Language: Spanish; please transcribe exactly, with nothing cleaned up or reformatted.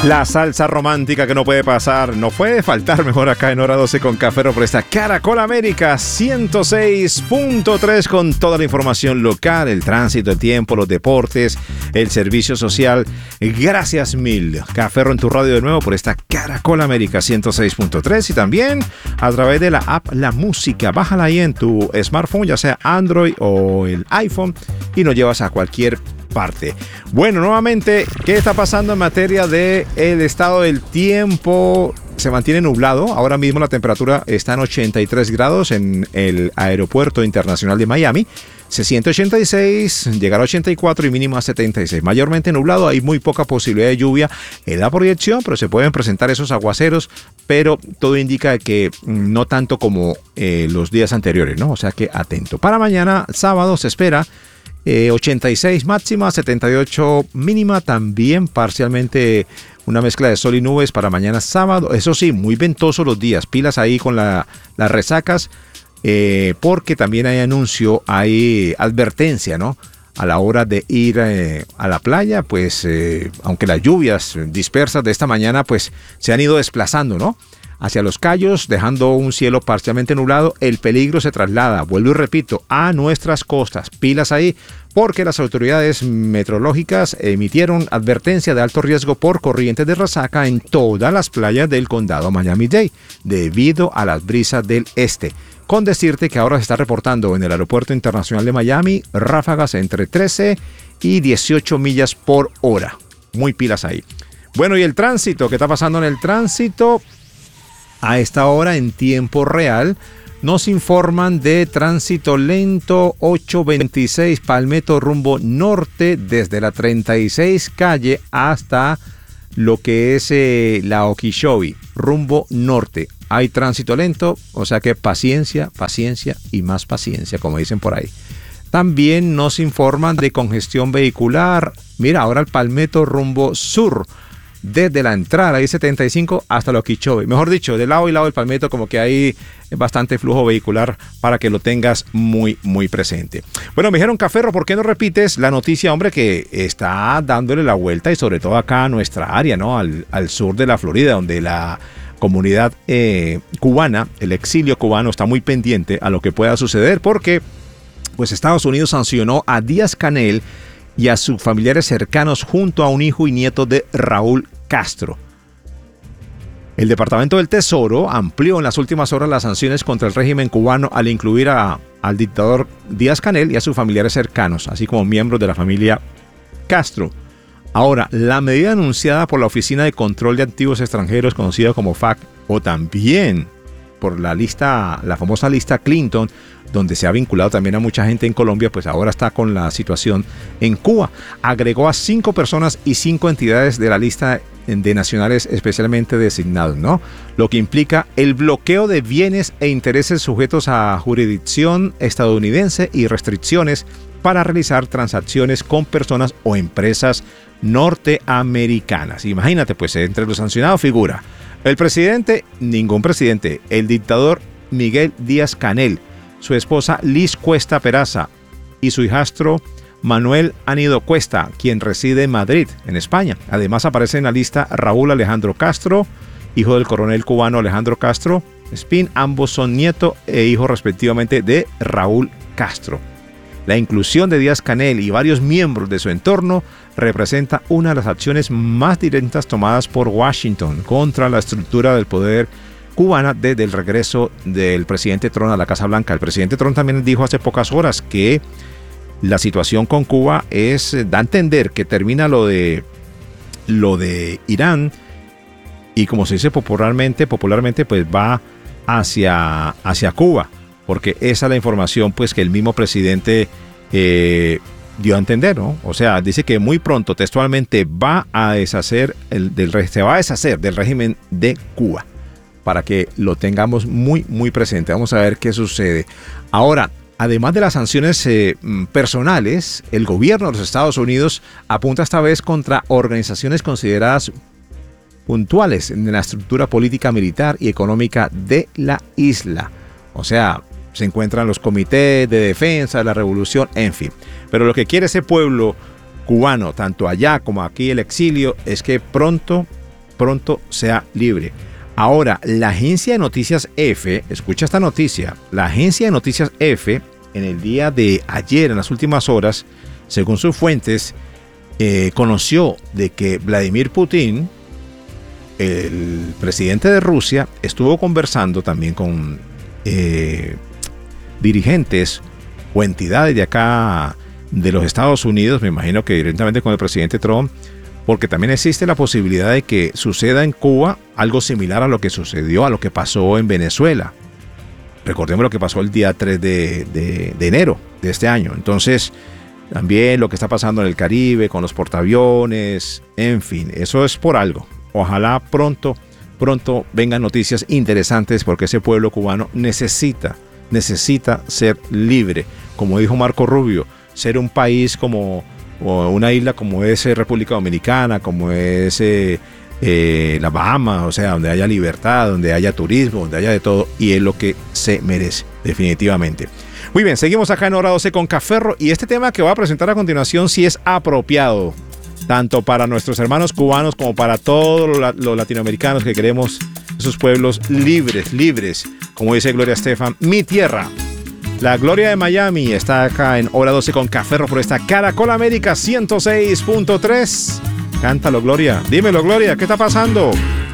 La salsa romántica que no puede pasar, no puede faltar mejor acá en Hora doce con Café por esta Caracol América ciento seis punto tres con toda la información local, el tránsito, el tiempo, los deportes, el servicio social. Gracias mil, Café en tu radio de nuevo por esta Caracol América ciento seis punto tres y también a través de la app La Música. Bájala ahí en tu smartphone, ya sea Android o el iPhone y nos llevas a cualquier parte. Bueno, nuevamente, ¿qué está pasando en materia de el estado del tiempo? Se mantiene nublado. Ahora mismo la temperatura está en ochenta y tres grados en el Aeropuerto Internacional de Miami. Se siente ochenta y seis, llegará a ochenta y cuatro y mínimo a setenta y seis. Mayormente nublado, hay muy poca posibilidad de lluvia en la proyección, pero se pueden presentar esos aguaceros, pero todo indica que no tanto como eh, los días anteriores, ¿no? O sea que atento. Para mañana, sábado, se espera Eh, ochenta y seis máxima, setenta y ocho mínima, también parcialmente una mezcla de sol y nubes para mañana sábado. Eso sí, muy ventoso los días, pilas ahí con la, las resacas, eh, porque también hay anuncio, hay advertencia, ¿no? A la hora de ir eh, a la playa, pues eh, aunque las lluvias dispersas de esta mañana pues se han ido desplazando, ¿no? Hacia los Cayos, dejando un cielo parcialmente nublado, el peligro se traslada, vuelvo y repito, a nuestras costas. Pilas ahí, porque las autoridades meteorológicas emitieron advertencia de alto riesgo por corrientes de resaca en todas las playas del condado Miami-Dade, debido a las brisas del este. Con decirte que ahora se está reportando en el Aeropuerto Internacional de Miami ráfagas entre trece y dieciocho millas por hora. Muy pilas ahí. Bueno, y el tránsito, ¿qué está pasando en el tránsito? A esta hora en tiempo real nos informan de tránsito lento ochocientos veintiséis Palmetto rumbo norte desde la treinta y seis calle hasta lo que es eh, la Okeechobee rumbo norte. Hay tránsito lento, o sea que paciencia, paciencia y más paciencia, como dicen por ahí. También nos informan de congestión vehicular. Mira, ahora el Palmetto rumbo sur. Desde la entrada I setenta y cinco hasta la Okeechobee. Mejor dicho, de lado y lado del Palmetto, como que hay bastante flujo vehicular para que lo tengas muy, muy presente. Bueno, me dijeron, Caferro, ¿por qué no repites la noticia, hombre, que está dándole la vuelta y sobre todo acá a nuestra área, ¿no? Al, al sur de la Florida, donde la comunidad eh, cubana, el exilio cubano, está muy pendiente a lo que pueda suceder porque pues Estados Unidos sancionó a Díaz-Canel y a sus familiares cercanos junto a un hijo y nieto de Raúl Castro. El Departamento del Tesoro amplió en las últimas horas las sanciones contra el régimen cubano al incluir a, al dictador Díaz-Canel y a sus familiares cercanos, así como miembros de la familia Castro. Ahora, la medida anunciada por la Oficina de Control de Activos Extranjeros, conocida como F A C, o también por la lista, la famosa lista Clinton, donde se ha vinculado también a mucha gente en Colombia, pues ahora está con la situación en Cuba. Agregó a cinco personas y cinco entidades de la lista de nacionales especialmente designados, ¿no? Lo que implica el bloqueo de bienes e intereses sujetos a jurisdicción estadounidense y restricciones para realizar transacciones con personas o empresas norteamericanas. Imagínate, pues entre los sancionados figura el presidente, ningún presidente, el dictador Miguel Díaz-Canel, su esposa Liz Cuesta Peraza y su hijastro Manuel Anido Cuesta, quien reside en Madrid, en España. Además aparece en la lista Raúl Alejandro Castro, hijo del coronel cubano Alejandro Castro Espín. Ambos son nieto e hijo respectivamente de Raúl Castro. La inclusión de Díaz-Canel y varios miembros de su entorno representa una de las acciones más directas tomadas por Washington contra la estructura del poder cubana desde el regreso del presidente Trump a la Casa Blanca. El presidente Trump también dijo hace pocas horas que la situación con Cuba es, da a entender que termina lo de, lo de Irán y, como se dice popularmente, popularmente pues va hacia, hacia Cuba, porque esa es la información pues que el mismo presidente eh, dio a entender, ¿no? O sea, dice que muy pronto textualmente va a deshacer el, del, se va a deshacer del régimen de Cuba, para que lo tengamos muy muy presente. Vamos a ver qué sucede. Ahora, además de las sanciones eh, personales, el gobierno de los Estados Unidos apunta esta vez contra organizaciones consideradas puntuales en la estructura política, militar y económica de la isla. O sea, se encuentran los comités de defensa de la revolución, en fin. Pero lo que quiere ese pueblo cubano, tanto allá como aquí el exilio, es que pronto pronto sea libre. Ahora, la agencia de noticias F, escucha esta noticia, la agencia de noticias F, en el día de ayer, en las últimas horas, según sus fuentes, eh, conoció de que Vladimir Putin, el presidente de Rusia, estuvo conversando también con eh, dirigentes o entidades de acá de los Estados Unidos, me imagino que directamente con el presidente Trump, porque también existe la posibilidad de que suceda en Cuba algo similar a lo que sucedió, a lo que pasó en Venezuela. Recordemos lo que pasó el día tres de, de, de enero de este año. Entonces, también lo que está pasando en el Caribe con los portaaviones, en fin, eso es por algo. Ojalá pronto, pronto vengan noticias interesantes porque ese pueblo cubano necesita, necesita ser libre. Como dijo Marco Rubio, ser un país como, o una isla como es República Dominicana, como es eh, eh, las Bahamas, o sea, donde haya libertad, donde haya turismo, donde haya de todo, y es lo que se merece, definitivamente. Muy bien, seguimos acá en Hora doce con Caferro, y este tema que voy a presentar a continuación sí es apropiado, tanto para nuestros hermanos cubanos como para todos los latinoamericanos que queremos esos pueblos libres, libres, como dice Gloria Estefan, mi tierra. La Gloria de Miami está acá en Hora doce con Caferro por esta Caracol América ciento seis punto tres. Cántalo, Gloria. Dímelo, Gloria, ¿qué está pasando?